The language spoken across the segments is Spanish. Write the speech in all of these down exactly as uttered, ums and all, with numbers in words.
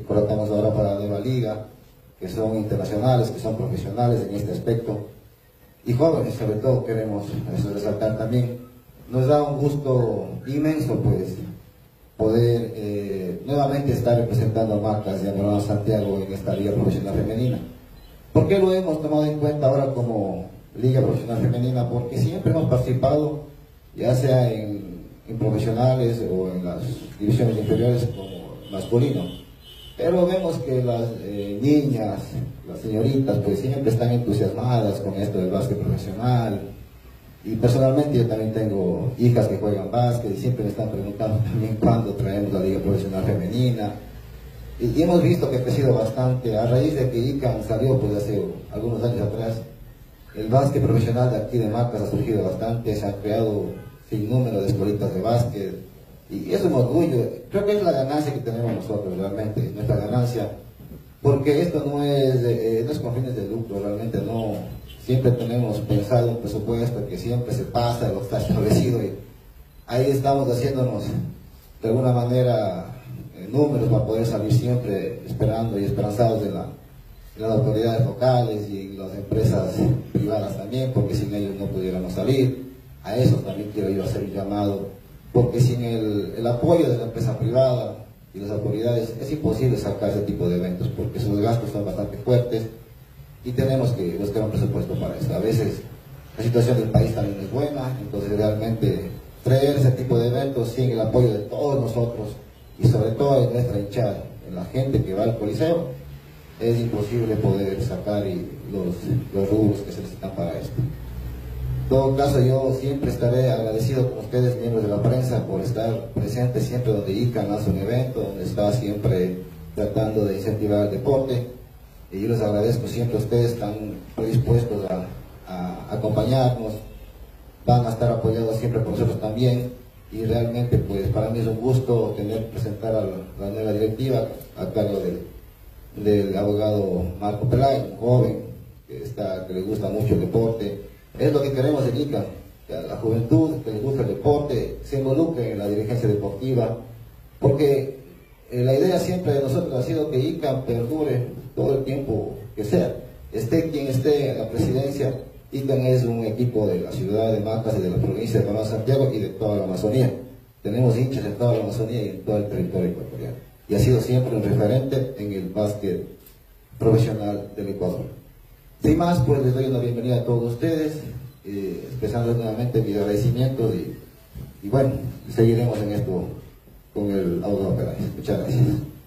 colocamos ahora para la nueva liga, que son internacionales, que son profesionales en este aspecto, y jóvenes sobre todo, queremos eso resaltar también. Nos da un gusto inmenso pues poder eh, nuevamente estar representando marcas de Amorebieta Santiago en esta liga profesional femenina. ¿Por qué lo hemos tomado en cuenta ahora como liga profesional femenina? Porque siempre hemos participado, ya sea en, en profesionales o en las divisiones inferiores como masculino, pero vemos que las eh, niñas, las señoritas, pues siempre están entusiasmadas con esto del básquet profesional. Y personalmente yo también tengo hijas que juegan básquet y siempre me están preguntando también cuándo traemos la liga profesional femenina. Y, y hemos visto que ha crecido bastante a raíz de que I C A N salió pues hace algunos años atrás. El básquet profesional de aquí de Macas ha surgido bastante, se han creado sin número de escuelitas de básquet. Y es un orgullo, creo que es la ganancia que tenemos nosotros realmente, nuestra ganancia, porque esto no es, eh, no es con fines de lucro, realmente no, siempre tenemos pensado un presupuesto que siempre se pasa, lo está establecido y ahí estamos haciéndonos de alguna manera eh, números para poder salir siempre esperando y esperanzados en, la, en las autoridades locales y en las empresas privadas también, porque sin ellos no pudiéramos salir. A eso también quiero yo hacer un llamado, porque sin el, el apoyo de la empresa privada y las autoridades es imposible sacar ese tipo de eventos, porque sus gastos son bastante fuertes y tenemos que buscar un presupuesto para eso. A veces la situación del país también es buena, entonces realmente traer ese tipo de eventos sin el apoyo de todos nosotros y sobre todo de nuestra hinchada, en la gente que va al Coliseo, es imposible poder sacar y los, los rubros que se necesitan para esto. En todo caso, yo siempre estaré agradecido con ustedes, miembros de la prensa, por estar presentes siempre donde I C A N hace un evento, donde está siempre tratando de incentivar el deporte. Y yo les agradezco siempre a ustedes, están predispuestos a, a acompañarnos, van a estar apoyados siempre por nosotros también. Y realmente, pues para mí es un gusto tener presentar a la, la nueva directiva a cargo del, del abogado Marco Peláez, un joven que, está, que le gusta mucho el deporte. Es lo que queremos en I C A N, que a la juventud que les gusta el deporte se involucre en la dirigencia deportiva, porque eh, la idea siempre de nosotros ha sido que I C A N perdure todo el tiempo que sea, esté quien esté en la presidencia. I C A N es un equipo de la ciudad de Macas y de la provincia de Amorebieta Santiago y de toda la Amazonía. Tenemos hinchas en toda la Amazonía y en todo el territorio ecuatoriano, y ha sido siempre un referente en el básquet profesional del Ecuador. Sin más, pues les doy una bienvenida a todos ustedes, eh, expresando nuevamente mi agradecimiento y, y bueno, seguiremos en esto con el abogado Peláez. Muchas gracias.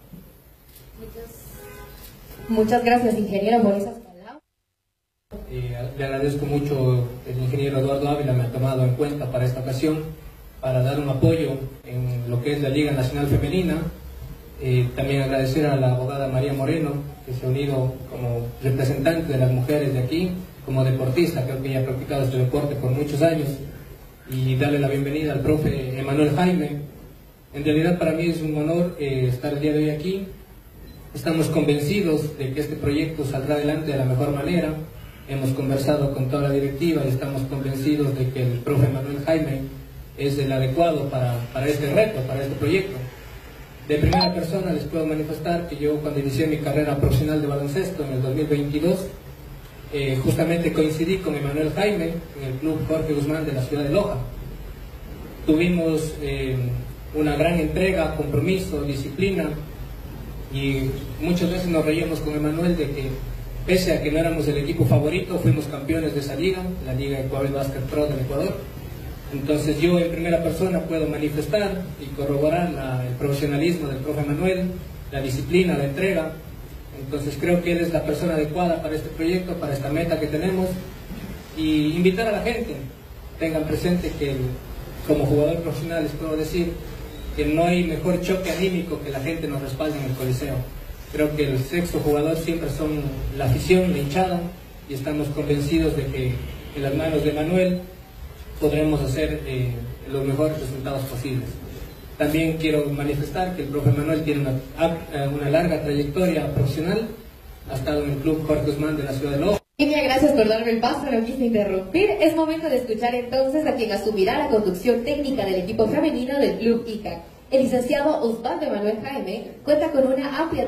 Muchas, muchas gracias, ingeniero, por esas palabras. Eh, le agradezco mucho, el ingeniero Eduardo Ávila me ha tomado en cuenta para esta ocasión, para dar un apoyo en lo que es la Liga Nacional Femenina. Eh, también agradecer a la abogada María Moreno, que se ha unido como representante de las mujeres de aquí, como deportista, creo que ella ha practicado este deporte por muchos años, y darle la bienvenida al profe Emanuel Jaime. En realidad para mí es un honor eh, estar el día de hoy aquí. Estamos convencidos de que este proyecto saldrá adelante de la mejor manera. Hemos conversado con toda la directiva y estamos convencidos de que el profe Emanuel Jaime es el adecuado para, para este reto, para este proyecto. De primera persona les puedo manifestar que yo, cuando inicié mi carrera profesional de baloncesto en el dos mil veintidós, eh, justamente coincidí con Emanuel Jaime en el club Jorge Guzmán de la ciudad de Loja. Tuvimos eh, una gran entrega, compromiso, disciplina, y muchas veces nos reíamos con Emanuel de que, pese a que no éramos el equipo favorito, fuimos campeones de esa liga, la Liga Ecuador Basket Pro del Ecuador. Entonces yo en primera persona puedo manifestar y corroborar la, el profesionalismo del profe Manuel, la disciplina, la entrega. Entonces creo que él es la persona adecuada para este proyecto, para esta meta que tenemos, y invitar a la gente, tengan presente que como jugador profesional les puedo decir que no hay mejor choque anímico que la gente nos respalde en el Coliseo. Creo que el sexto jugador siempre son la afición, la hinchada, y estamos convencidos de que en las manos de Manuel podremos hacer eh, los mejores resultados posibles. También quiero manifestar que el profe Manuel tiene una, una larga trayectoria profesional, ha estado en el club Jorge Guzmán de la ciudad de Loja. Muchas gracias por darme el paso, no quise interrumpir. Es momento de escuchar entonces a quien asumirá la conducción técnica del equipo femenino del club I C A N. El licenciado Osvaldo Emanuel Jaime cuenta con una amplia